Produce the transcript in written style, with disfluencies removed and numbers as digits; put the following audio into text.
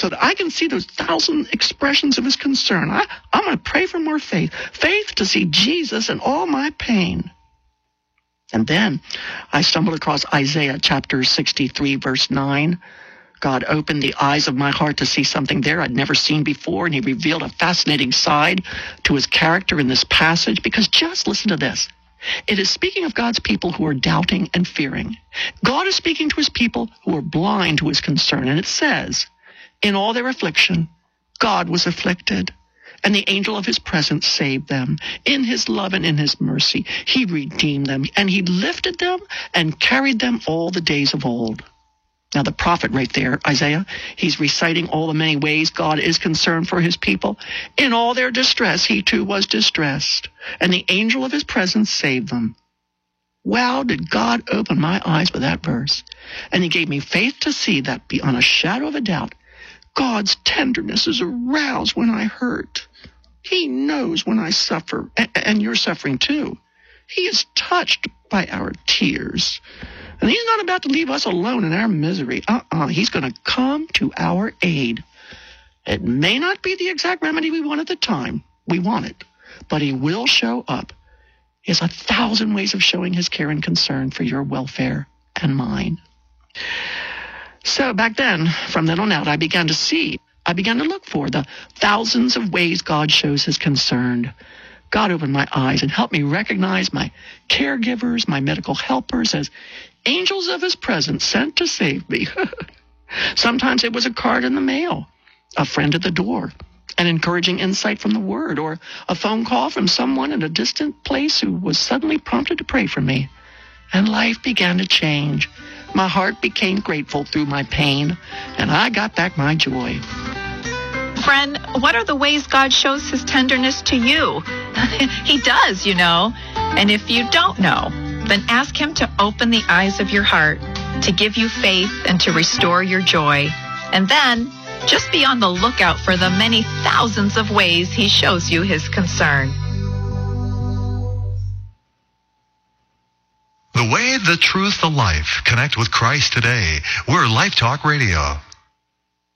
so that I can see those 1,000 expressions of his concern. I'm going to pray for more faith. Faith to see Jesus in all my pain. And then I stumbled across Isaiah chapter 63, verse 9. God opened the eyes of my heart to see something there I'd never seen before, and he revealed a fascinating side to his character in this passage, because just listen to this. It is speaking of God's people who are doubting and fearing. God is speaking to his people who are blind to his concern, and it says, in all their affliction, God was afflicted, and the angel of his presence saved them. In his love and in his mercy, he redeemed them, and he lifted them and carried them all the days of old. Now, the prophet right there, Isaiah, he's reciting all the many ways God is concerned for his people. In all their distress, he too was distressed, and the angel of his presence saved them. Wow, did God open my eyes with that verse. And he gave me faith to see that beyond a shadow of a doubt, God's tenderness is aroused when I hurt. He knows when I suffer, and you're suffering too. He is touched by our tears. And he's not about to leave us alone in our misery. He's going to come to our aid. It may not be the exact remedy we want at the time. We want it. But he will show up. He has 1,000 ways of showing his care and concern for your welfare and mine. So back then, from then on out, I began to look for the thousands of ways God shows his concern. God opened my eyes and helped me recognize my caregivers, my medical helpers as angels of his presence sent to save me. Sometimes it was a card in the mail, a friend at the door, an encouraging insight from the word, or a phone call from someone in a distant place who was suddenly prompted to pray for me. And life began to change. My heart became grateful through my pain, and I got back my joy. Friend, what are the ways God shows his tenderness to you? He does, you know. And if you don't know, then ask him to open the eyes of your heart, to give you faith and to restore your joy. And then just be on the lookout for the many thousands of ways he shows you his concern. The way, the truth, the life. Connect with Christ today. We're Life Talk Radio.